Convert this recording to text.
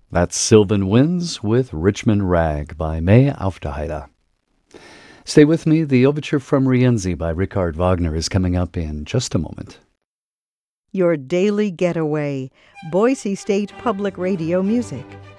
That's Sylvan Winds with Richmond Rag by May Aufderheide. Stay with me. The overture from Rienzi by Richard Wagner is coming up in just a moment. Your daily getaway, Boise State Public Radio music.